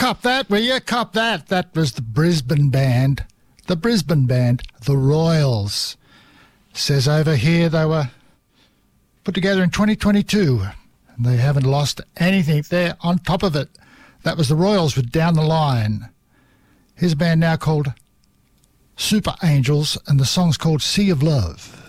cop that, will you? Cop that. That was the Brisbane band. The Brisbane band, the Royals. Says over here they were put together in 2022. And they haven't lost anything. They're on top of it. That was the Royals with Down the Line. Here's a band now called Super Angels, and the song's called Sea of Love.